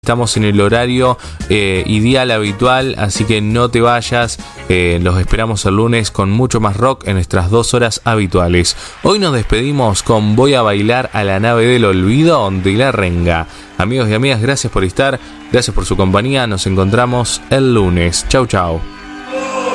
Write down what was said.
Estamos en el horario ideal habitual, así que no te vayas. Los esperamos el lunes con mucho más rock en nuestras 2 horas habituales. Hoy nos despedimos con Voy a bailar a la nave del olvido de La Renga. Amigos y amigas, gracias por estar, gracias por su compañía. Nos encontramos el lunes. Chau, chau.